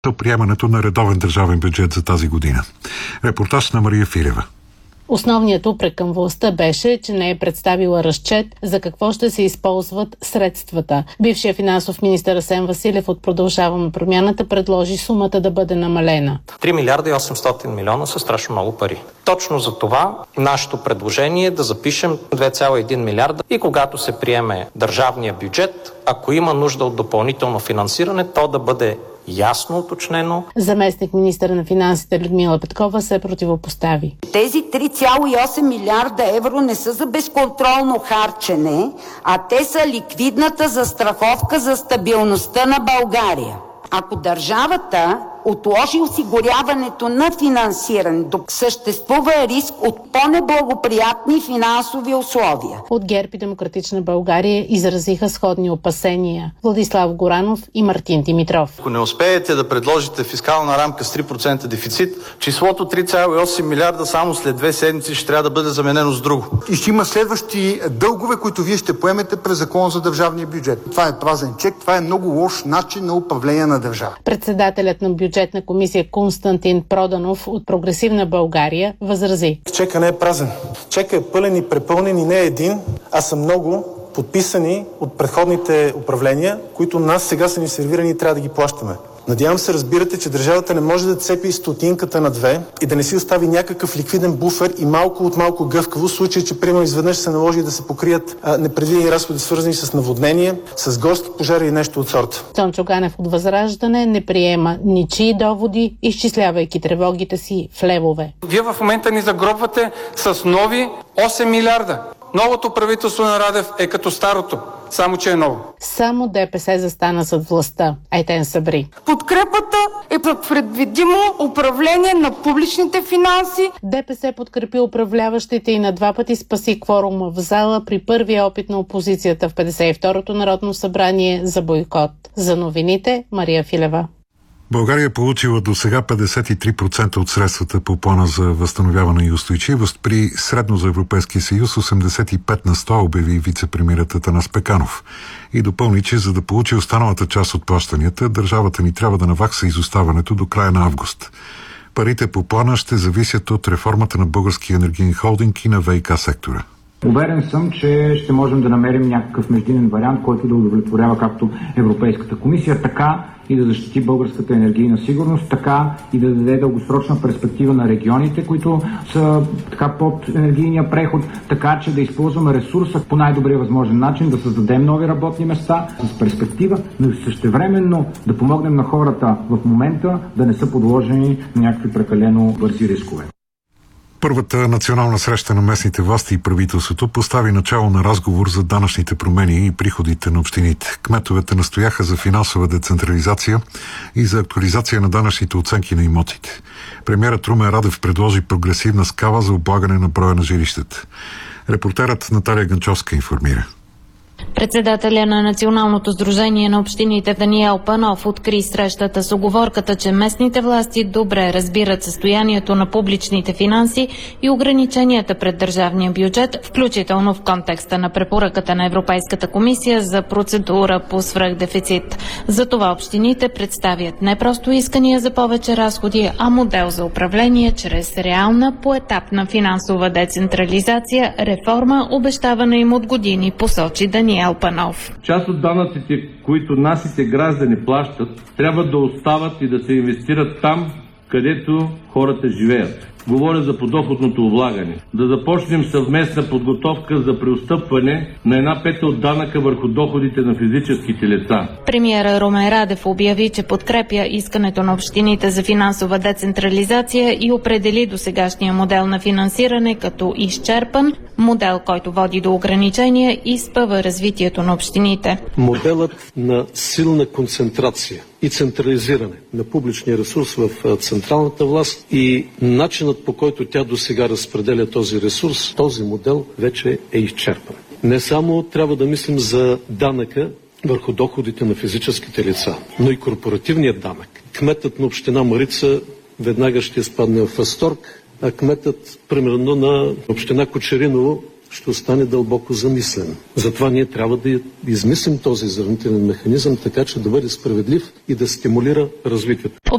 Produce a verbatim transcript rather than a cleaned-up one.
приемането на редовен държавен бюджет за тази година. Репортаж на Мария Филева. Основният упрек към властта беше, че не е представила разчет за какво ще се използват средствата. Бившият финансов министър Асен Василев от Продължаваме промяната предложи сумата да бъде намалена. три милиарда и осемстотин милиона са страшно много пари. Точно за това нашето предложение е да запишем две цяло и един милиарда и когато се приеме държавния бюджет, ако има нужда от допълнително финансиране, то да бъде ясно уточнено. Заместник министър на финансите Людмила Петкова се противопостави. Тези три цяло и осем милиарда евро не са за безконтролно харчене, а те са ликвидната застраховка за стабилността на България. Ако държавата отложи осигуряването на финансиране, докато съществува риск от по-неблагоприятни финансови условия. От ГЕРБ и Демократична България изразиха сходни опасения Владислав Горанов и Мартин Димитров. Ако не успеете да предложите фискална рамка с три процента дефицит, числото три цяло и осем милиарда само след две седмици ще трябва да бъде заменено с друго. И ще има следващи дългове, които вие ще поемете през Закона за държавния бюджет. Това е празен чек, това е много лош начин на управление на държава. Председателят на бюджетна комисия Константин Проданов от Прогресивна България възрази. Чека не е празен. Чека е пълен и препълнен и не е един, а са много подписани от предходните управления, които нас сега са ни сервирани и трябва да ги плащаме. Надявам се, разбирате, че държавата не може да цепи стотинката на две и да не си остави някакъв ликвиден буфер и малко от малко гъвкаво, в случай, че примерно изведнъж се наложи да се покрият а, непредвидени разходи, свързани с наводнение, с горски пожари и нещо от сорта. Цончо Ганев от Възраждане не приема ничии доводи, изчислявайки тревогите си в левове. Вие в момента ни загробвате с нови осем милиарда. Новото правителство на Радев е като старото, само че е ново. Само ДПС застана зад властта. Айтен Сабри. Подкрепата е предвидимо управление на публичните финанси. ДПС подкрепи управляващите и на два пъти спаси кворума в зала при първия опит на опозицията в петдесет и второто Народно събрание за бойкот. За новините Мария Филева. България е получила до сега петдесет и три процента от средствата по плана за възстановяване и устойчивост, при средно за Европейския съюз осемдесет и пет на сто, обяви вице-премиерът Атанас Пеканов. И допълни, че за да получи останалата част от плащанията, държавата ни трябва да навакса изоставането до края на август. Парите по плана ще зависят от реформата на Българския енергиен холдинг и на ВиК сектора. Уверен съм, че ще можем да намерим някакъв междинен вариант, който да удовлетворява както Европейската комисия, така и да защити българската енергийна сигурност, така и да даде дългосрочна перспектива на регионите, които са така под енергийния преход, така че да използваме ресурса по най-добрия възможен начин, да създадем нови работни места с перспектива, но и същевременно да помогнем на хората в момента да не са подложени на някакви прекалено бързи рискове. Първата национална среща на местните власти и правителството постави начало на разговор за данъчните промени и приходите на общините. Кметовете настояха за финансова децентрализация и за актуализация на данъчните оценки на имотите. Премиерът Румен Радев предложи прогресивна скала за облагане на броя на жилищата. Репортерът Наталия Ганчовска информира. Председателя на Националното сдружение на общините Даниел Панов откри срещата с уговорката, че местните власти добре разбират състоянието на публичните финанси и ограниченията пред държавния бюджет, включително в контекста на препоръката на Европейската комисия за процедура по свръхдефицит. Затова общините представят не просто искания за повече разходи, а модел за управление чрез реална поетапна финансова децентрализация, реформа, обещавана им от години, посочи Даниел Панов. Част от данъците, които нашите граждани плащат, трябва да остават и да се инвестират там, където хората живеят. Говоря за подоходното облагане. Да започнем съвместна подготовка за преотстъпване на една пета от данъка върху доходите на физическите лица. Премиерът Румен Радев обяви, че подкрепя искането на общините за финансова децентрализация и определи досегашния модел на финансиране като изчерпан, модел, който води до ограничения и спъва развитието на общините. Моделът на силна концентрация и централизиране на публичния ресурс в централната власт и начинът, по който тя досега разпределя този ресурс, този модел вече е изчерпан. Не само трябва да мислим за данъка върху доходите на физическите лица, но и корпоративният данък. Кметът на община Марица веднага ще изпадне в възторг, а кметът, примерно, на община Кочериново ще остане дълбоко замислен. Затова ние трябва да измислим този изравнителен механизъм, така че да бъде справедлив и да стимулира развитието.